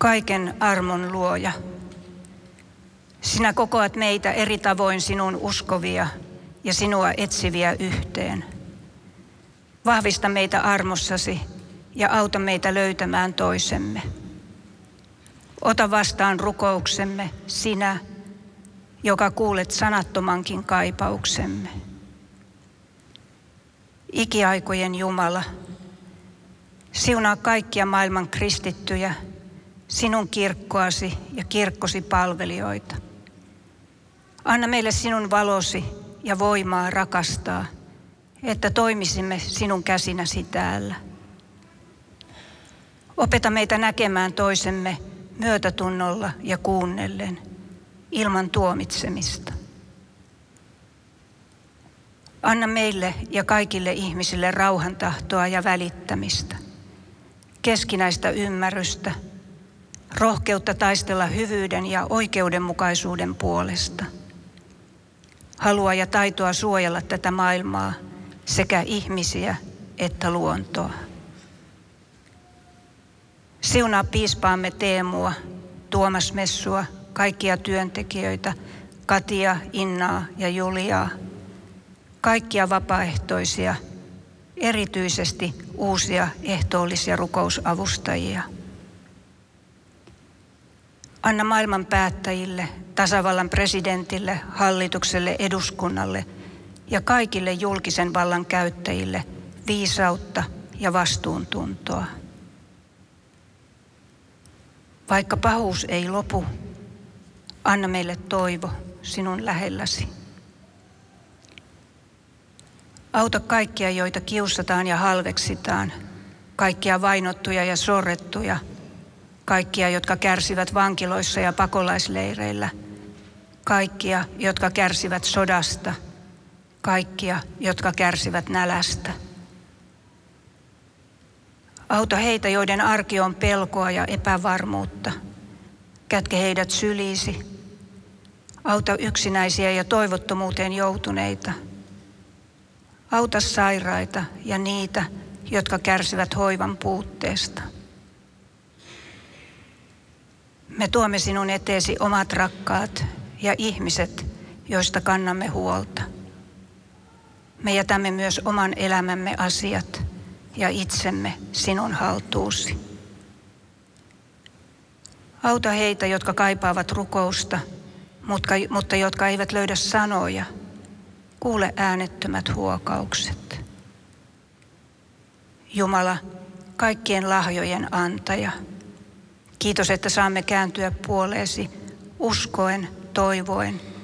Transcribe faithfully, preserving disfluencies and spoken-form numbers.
Kaiken armon luoja, sinä kokoat meitä eri tavoin sinun uskovia ja sinua etsiviä yhteen. Vahvista meitä armossasi ja auta meitä löytämään toisemme. Ota vastaan rukouksemme sinä, joka kuulet sanattomankin kaipauksemme. Ikiaikojen Jumala, siunaa kaikkia maailman kristittyjä, sinun kirkkoasi ja kirkkosi palvelijoita. Anna meille sinun valosi ja voimaa rakastaa, että toimisimme sinun käsinäsi täällä. Opeta meitä näkemään toisemme myötätunnolla ja kuunnellen, ilman tuomitsemista. Anna meille ja kaikille ihmisille rauhantahtoa ja välittämistä, keskinäistä ymmärrystä, rohkeutta taistella hyvyyden ja oikeudenmukaisuuden puolesta, halua ja taitoa suojella tätä maailmaa sekä ihmisiä että luontoa. Siunaa piispaamme Teemua, Tuomas Messua, kaikkia työntekijöitä, Katia, Innaa ja Juliaa, kaikkia vapaaehtoisia, erityisesti uusia ehtoollisia rukousavustajia. Anna maailman päättäjille, tasavallan presidentille, hallitukselle, eduskunnalle ja kaikille julkisen vallan käyttäjille viisautta ja vastuuntuntoa. Vaikka pahuus ei lopu, anna meille toivo sinun lähelläsi. Auta kaikkia, joita kiusataan ja halveksitaan, kaikkia vainottuja ja sorrettuja, kaikkia, jotka kärsivät vankiloissa ja pakolaisleireillä, kaikkia, jotka kärsivät sodasta, kaikkia, jotka kärsivät nälästä. Auta heitä, joiden arki on pelkoa ja epävarmuutta. Kätke heidät syliisi. Auta yksinäisiä ja toivottomuuteen joutuneita. Auta sairaita ja niitä, jotka kärsivät hoivan puutteesta. Me tuomme sinun eteesi omat rakkaat ja ihmiset, joista kannamme huolta. Me jätämme myös oman elämämme asiat ja itsemme sinun haltuusi. Auta heitä, jotka kaipaavat rukousta, mutta, mutta jotka eivät löydä sanoja. Kuule äänettömät huokaukset. Jumala, kaikkien lahjojen antaja, kiitos, että saamme kääntyä puoleesi uskoen, toivoen